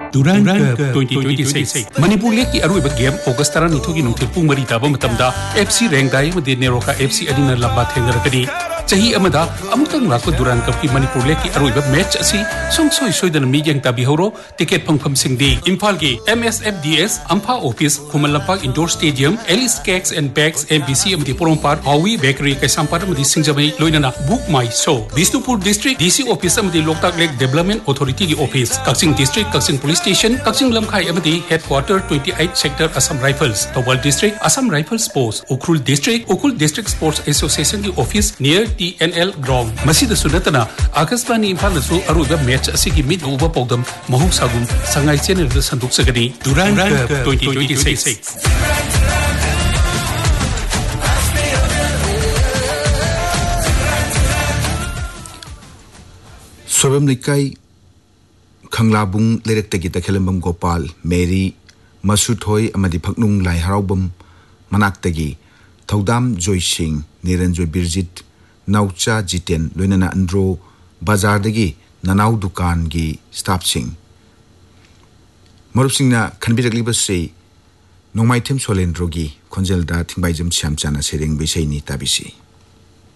Duran Cup 2026 Manipur Lake ki aruiba game August 12 gi nungthil pung 3 taba matamda FC Rengdai amadi Neroka FC adina lamba thengarakani chahi amada amutang lakpa Duran Cup ki Manipur Lake ki aruiba match asi songsoi soidana mi yang tabi horo ticket phangpham singdi Imphal gi MSFDS Ampha Office Khumalampak Indoor Stadium Alice Cakes and Bags MBC amadi Porompat Hawi Bakery Kaisampar amadi Singjamai loinana Book My Show Bisnupur District DC Office amadi Loktak Lake Development Authority gi office Kaksing District Kaksing Police Station Kaksing Lamkhai amadi Headquarter 28 Sector Assam Rifles Tawal District Assam Rifles Post Ukrul District Sports Association ki office near TNL Ground Masida Sunatana Akasbani Imphal su aruba match asigi mid uba pogdam mahusagum sangai channel da sanduk sagani Duran Cup 2026 Sobam Likai Khanglabung Lerektagi Takhelambam Gopal Mary Masuthoi Amadi Phaknung Lai Haraubam Manaktagi Thaudam Joy Singh Niranjoy Birjit Naucha Jiten Loinana Andro Bazar Dagi Nanau Dukan gi Staff Singh Marup Singhna Khanbirakli Basei Nongmai Them Solendrogi Khonjelda Thingbaijam Chamchana Sereng Bisai ni tabisi